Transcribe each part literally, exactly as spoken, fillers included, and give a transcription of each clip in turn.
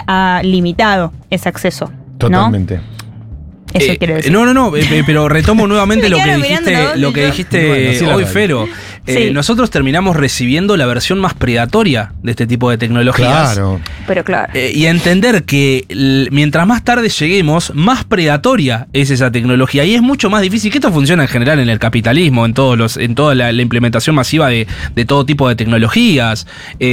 ha limitado ese acceso. Totalmente. ¿no? Eso eh, quiero decir. No, no, no, eh, pero retomo nuevamente lo que dijiste, lo que yo. dijiste Bueno, sí, hoy, la Fero. Eh, Sí. Nosotros terminamos recibiendo la versión más predatoria de este tipo de tecnologías. Claro. Pero claro. Eh, y entender que l- mientras más tarde lleguemos, más predatoria es esa tecnología. Y es mucho más difícil, que esto funciona en general en el capitalismo, en todos los, en toda la, la implementación masiva de, de todo tipo de tecnologías.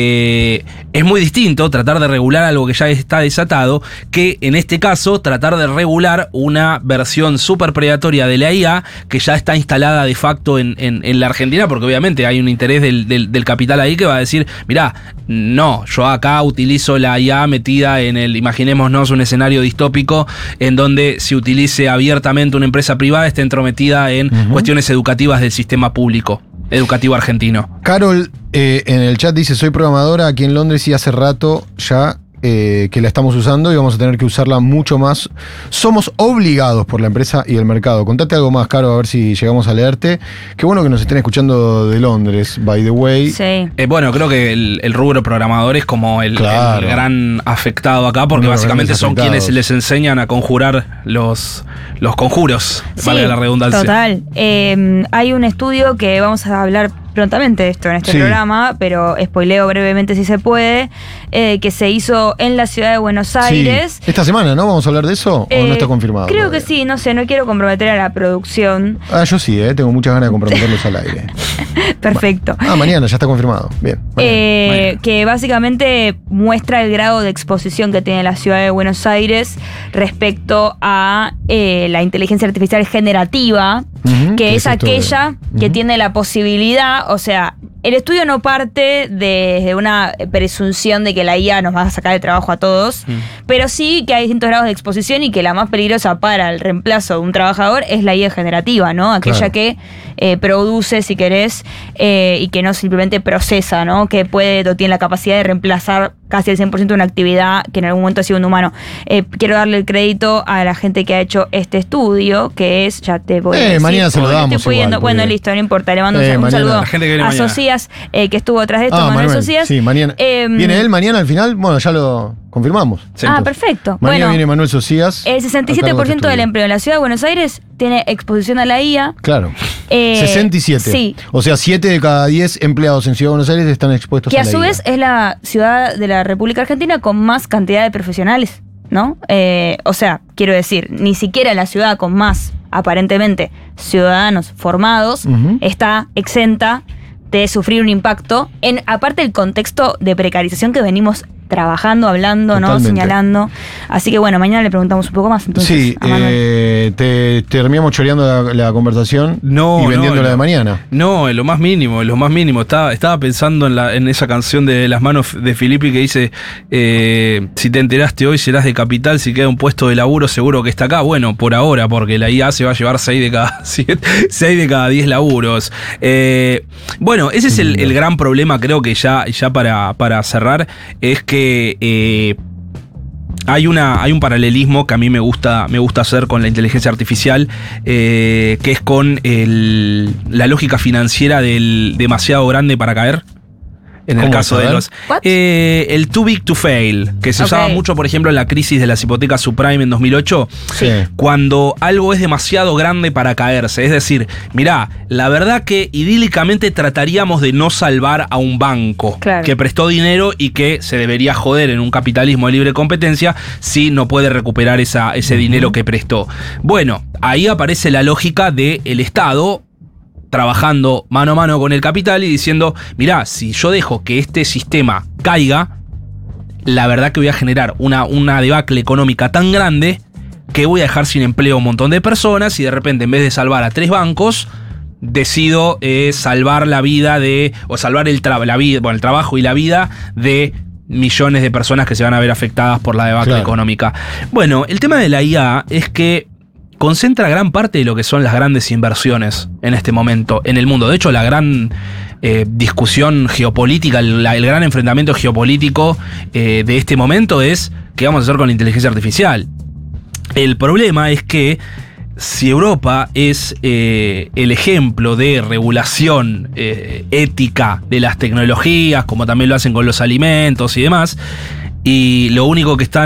Eh, es muy distinto tratar de regular algo que ya está desatado, que en este caso tratar de regular una versión súper predatoria de la I A que ya está instalada de facto en, en, en la Argentina, porque obviamente hay un interés del, del, del capital ahí que va a decir, mirá, no, yo acá utilizo la I A metida en el, imaginémonos un escenario distópico en donde se utilice abiertamente una empresa privada, esté entrometida en uh-huh. cuestiones educativas del sistema público educativo argentino. Carol eh, en el chat dice, soy programadora aquí en Londres y hace rato ya eh, que la estamos usando y vamos a tener que usarla mucho más. Somos obligados por la empresa y el mercado. Contate algo más, Caro, a ver si llegamos a leerte. Qué bueno que nos estén escuchando de Londres, by the way. Sí. Eh, bueno, creo que el, el rubro programador es como el, claro. el gran afectado acá, porque Uno básicamente son afectados. quienes les enseñan a conjurar los, los conjuros, Sí, vale la redundancia. Total. Eh, hay un estudio que vamos a hablar prontamente de esto en este sí. programa, pero spoileo brevemente si se puede, eh, que se hizo en la ciudad de Buenos Aires. Sí. Esta semana, ¿no? ¿Vamos a hablar de eso? Eh, ¿O no está confirmado? Creo todavía? que sí, no sé, no quiero comprometer a la producción. Ah, yo sí, ¿eh? Tengo muchas ganas de comprometerlos al aire. Perfecto. Ah, mañana, ya está confirmado. Bien. Eh, Mañana. Que básicamente muestra el grado de exposición que tiene la ciudad de Buenos Aires respecto a eh, la inteligencia artificial generativa, Uh-huh, que es esto de- aquella que uh-huh. tiene la posibilidad, o sea, el estudio no parte de, de una presunción de que la I A nos va a sacar el trabajo a todos, Mm. pero sí que hay distintos grados de exposición y que la más peligrosa para el reemplazo de un trabajador es la I A generativa, ¿no? Aquella Claro. que eh, produce, si querés, eh, y que no simplemente procesa, ¿no? Que puede o tiene la capacidad de reemplazar casi el cien por ciento de una actividad que en algún momento ha sido un humano. Eh, quiero darle el crédito a la gente que ha hecho este estudio, que es, ya te voy a Eh, decir, mañana se lo porque damos estoy pudiendo- igual, Bueno, porque- listo, no importa, le mando Eh, un, un mañana. saludo La gente que viene a mañana. Socias, eh, que estuvo atrás de esto, Ah, Manuel Manuel. Socias. Sí, mañana. Eh, ¿Viene él mañana al final? Bueno, ya lo confirmamos. Sí. Ah, perfecto. Mañana Bueno, viene Manuel Socias. el sesenta y siete por ciento a cargo de del este empleo en la ciudad de Buenos Aires tiene exposición a la I A. estudio. Claro. Eh, sesenta y siete. Sí. O sea, siete de cada diez empleados en Ciudad de Buenos Aires están expuestos Que a a la su I A. vez es la ciudad de la República Argentina con más cantidad de profesionales, ¿no? Eh, o sea, quiero decir, ni siquiera la ciudad con más, aparentemente, ciudadanos formados Ujú. está exenta de sufrir un impacto en, aparte del contexto de precarización que venimos trabajando, hablando, ¿no? Totalmente. Señalando. Así que bueno, mañana le preguntamos un poco más entonces Sí, a Manuel. eh, te terminamos choreando la, la conversación No, y no, vendiendo la no. de mañana. No, en lo más mínimo, en lo más mínimo. Estaba, estaba pensando en, la, en esa canción de Las Manos de Filippi que dice, eh, si te enteraste hoy serás de Capital, si queda un puesto de laburo seguro que está acá. Bueno, por ahora, porque la I A se va a llevar seis de cada diez laburos. Eh, bueno, ese es el, el gran problema, creo que ya, ya para, para cerrar, es que eh, Hay, una, hay un paralelismo que a mí me gusta, me gusta hacer con la inteligencia artificial, eh, que es con el, la lógica financiera del demasiado grande para caer. En el ¿Cómo caso es? A de ver. los... What? Eh, el too big to fail, que se Ok. usaba mucho, por ejemplo, en la crisis de las hipotecas subprime en dos mil ocho, Sí. cuando algo es demasiado grande para caerse. Es decir, mirá, la verdad que idílicamente trataríamos de no salvar a un banco Claro. que prestó dinero y que se debería joder en un capitalismo de libre competencia si no puede recuperar esa, ese dinero que prestó. Bueno, ahí aparece la lógica del Estado trabajando mano a mano con el capital y diciendo, mirá, si yo dejo que este sistema caiga, la verdad que voy a generar una, una debacle económica tan grande que voy a dejar sin empleo a un montón de personas y de repente en vez de salvar a tres bancos, decido eh, salvar la vida de, o salvar el, tra- la vida, bueno, el trabajo y la vida de millones de personas que se van a ver afectadas por la debacle Claro. económica. Bueno, el tema de la I A es que concentra gran parte de lo que son las grandes inversiones en este momento en el mundo. De hecho, la gran eh, discusión geopolítica, el, la- el gran enfrentamiento geopolítico eh, de este momento es qué vamos a hacer con la inteligencia artificial. El problema es que si Europa es eh, el ejemplo de regulación eh, ética de las tecnologías, como también lo hacen con los alimentos y demás, y lo único que están